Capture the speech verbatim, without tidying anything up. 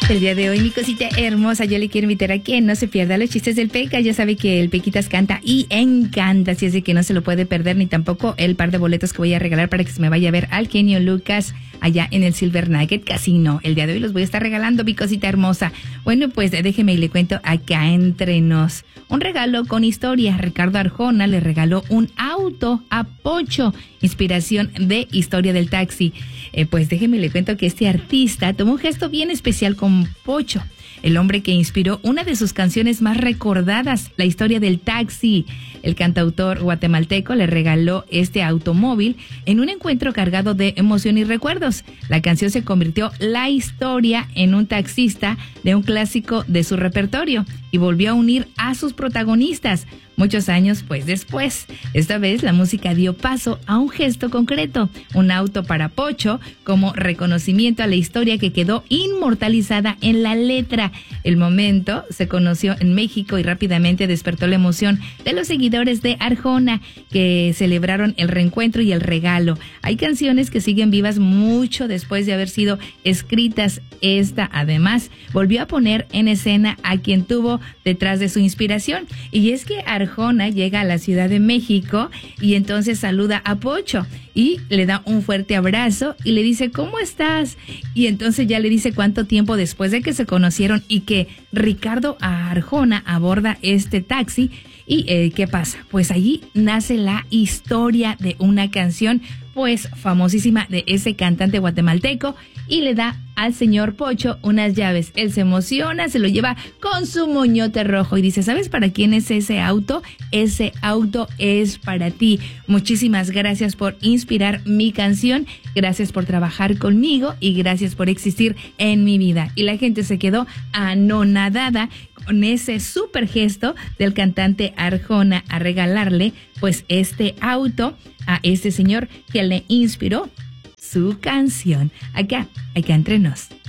El día de hoy, mi cosita hermosa, yo le quiero invitar a que no se pierda los chistes del Peca. Ya sabe que el Pequitas canta y encanta, así es de que no se lo puede perder, ni tampoco el par de boletos que voy a regalar para que se me vaya a ver al genio Lucas allá en el Silver Nugget Casino. El día de hoy los voy a estar regalando, mi cosita hermosa. Bueno, pues déjeme y le cuento acá entre nos. Un regalo con historia. Ricardo Arjona le regaló un auto a Pocho, inspiración de Historia del Taxi. Eh, pues déjeme y le cuento que este artista tomó un gesto bien especial con Pocho, el hombre que inspiró una de sus canciones más recordadas, La Historia del Taxi. El cantautor guatemalteco le regaló este automóvil en un encuentro cargado de emoción y recuerdos. La canción se convirtió la historia en un taxista de un clásico de su repertorio y volvió a unir a sus protagonistas. Muchos años pues después, esta vez la música dio paso a un gesto concreto, un auto para Pocho, como reconocimiento a la historia que quedó inmortalizada en la letra. El momento se conoció en México y rápidamente despertó la emoción de los seguidores de Arjona, que celebraron el reencuentro y el regalo. Hay canciones que siguen vivas mucho después de haber sido escritas. Esta, además, volvió a poner en escena a quien tuvo detrás de su inspiración, y es que Arjona llega a la Ciudad de México y entonces saluda a Pocho y le da un fuerte abrazo y le dice ¿cómo estás? Y entonces ya le dice cuánto tiempo después de que se conocieron y que Ricardo Arjona aborda este taxi. ¿Y eh, qué pasa? Pues allí nace la historia de una canción pues famosísima de ese cantante guatemalteco, y le da al señor Pocho unas llaves. Él se emociona, se lo lleva con su moñote rojo y dice, ¿sabes para quién es ese auto? Ese auto es para ti. Muchísimas gracias por inspirar mi canción, gracias por trabajar conmigo y gracias por existir en mi vida. Y la gente se quedó anonadada con ese súper gesto del cantante Arjona a regalarle pues este auto a este señor que le inspiró su canción. Acá, acá entre nos.